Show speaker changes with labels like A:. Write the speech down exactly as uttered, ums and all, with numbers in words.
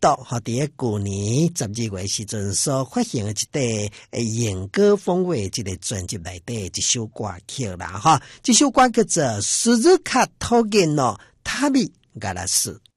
A: 道哈，伫个旧年十二月时阵所发行的一块诶演歌风味这个专辑内底一首歌曲啦哈，这首歌叫做《斯日卡托根诺塔米嘎拉斯》。